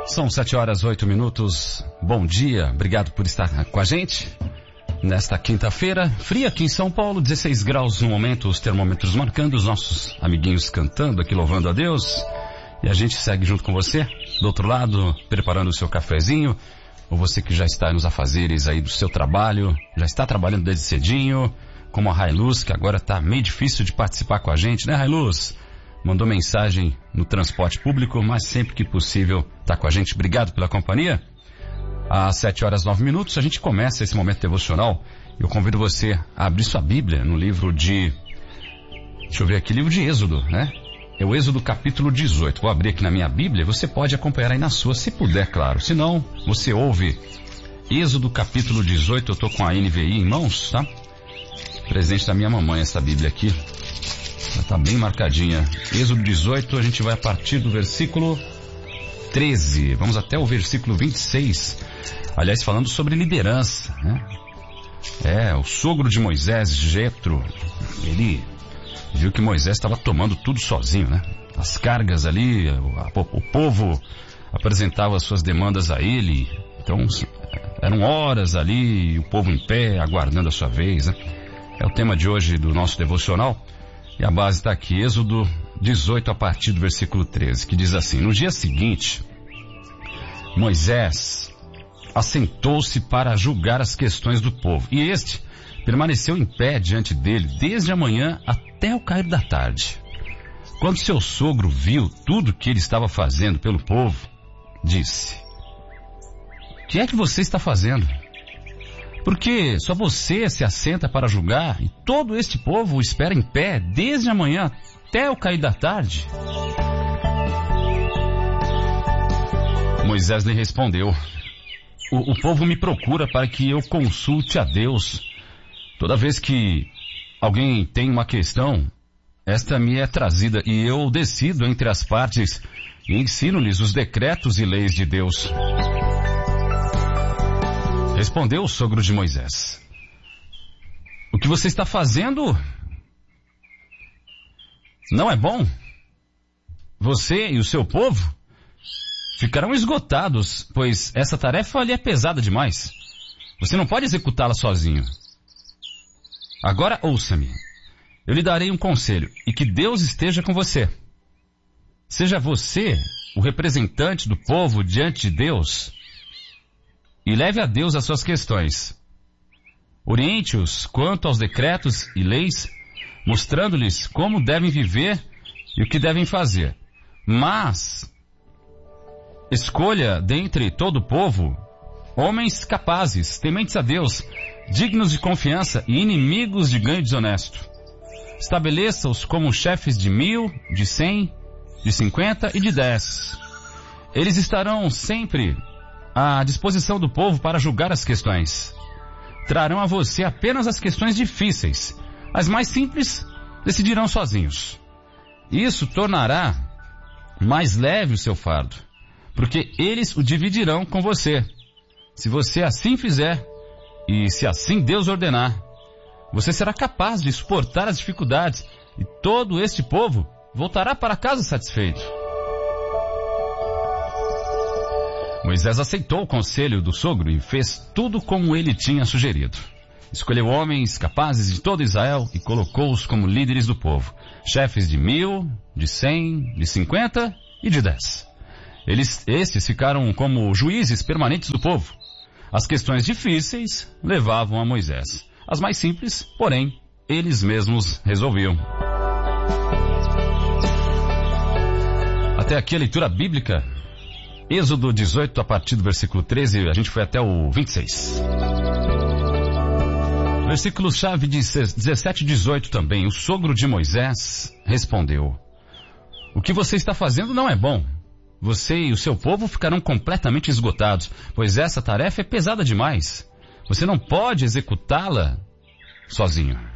São 7h08. Bom dia, obrigado por estar com a gente. Nesta quinta-feira, fria aqui em São Paulo, 16 graus no momento, os termômetros marcando, os nossos amiguinhos cantando aqui, louvando a Deus. E a gente segue junto com você, do outro lado, preparando o seu cafezinho. Ou você que já está nos afazeres aí do seu trabalho, já está trabalhando desde cedinho, como a Railuz, que agora está meio difícil de participar com a gente, né, Railuz? Mandou mensagem no transporte público, mas sempre que possível está com a gente. Obrigado pela companhia. Às 7h09, a gente começa esse momento devocional. Eu convido você a abrir sua Bíblia no livro de... Deixa eu ver aqui, livro de Êxodo, né? É o Êxodo capítulo 18. Vou abrir aqui na minha Bíblia, você pode acompanhar aí na sua, se puder, claro. Se não, você ouve Êxodo capítulo 18, eu tô com a NVI em mãos, tá? Presente da minha mamãe essa Bíblia aqui. Ela tá bem marcadinha. Êxodo 18, a gente vai a partir do versículo 13. Vamos até o versículo 26. Aliás, falando sobre liderança, né? O sogro de Moisés, Jetro, ele viu que Moisés estava tomando tudo sozinho, né? As cargas ali, o povo apresentava as suas demandas a ele. Então, eram horas ali, o povo em pé, aguardando a sua vez, né? É o tema de hoje do nosso devocional. E a base está aqui, Êxodo 18, a partir do versículo 13, que diz assim: No dia seguinte, Moisés assentou-se para julgar as questões do povo, e este permaneceu em pé diante dele desde a manhã até o cair da tarde. Quando seu sogro viu tudo que ele estava fazendo pelo povo, disse: O que é que você está fazendo? Porque só você se assenta para julgar e todo este povo o espera em pé desde a manhã até o cair da tarde? Moisés lhe respondeu: o povo me procura para que eu consulte a Deus. Toda vez que alguém tem uma questão, esta me é trazida e eu decido entre as partes e ensino-lhes os decretos e leis de Deus. Respondeu o sogro de Moisés: O que você está fazendo não é bom. Você e o seu povo ficarão esgotados, pois essa tarefa lhe é pesada demais. Você não pode executá-la sozinho. Agora ouça-me. Eu lhe darei um conselho, e que Deus esteja com você. Seja você o representante do povo diante de Deus e leve a Deus as suas questões. Oriente-os quanto aos decretos e leis, mostrando-lhes como devem viver e o que devem fazer. Mas escolha dentre todo o povo homens capazes, tementes a Deus, dignos de confiança e inimigos de ganho desonesto. Estabeleça-os como chefes de 1000, de 100, de 50 e de 10. Eles estarão sempre à disposição do povo para julgar as questões. Trarão a você apenas as questões difíceis. As mais simples decidirão sozinhos. Isso tornará mais leve o seu fardo, porque eles o dividirão com você. Se você assim fizer, e se assim Deus ordenar, você será capaz de suportar as dificuldades, e todo este povo voltará para casa satisfeito. Moisés aceitou o conselho do sogro e fez tudo como ele tinha sugerido. Escolheu homens capazes de todo Israel e colocou-os como líderes do povo, chefes de 1000, de 100, de 50 e de 10. Estes ficaram como juízes permanentes do povo. As questões difíceis levavam a Moisés. As mais simples, porém, eles mesmos resolviam. Até aqui a leitura bíblica. Êxodo 18, a partir do versículo 13, a gente foi até o 26. Versículos-chave de 17 e 18 também. O sogro de Moisés respondeu: O que você está fazendo não é bom. Você e o seu povo ficarão completamente esgotados, pois essa tarefa é pesada demais. Você não pode executá-la sozinho.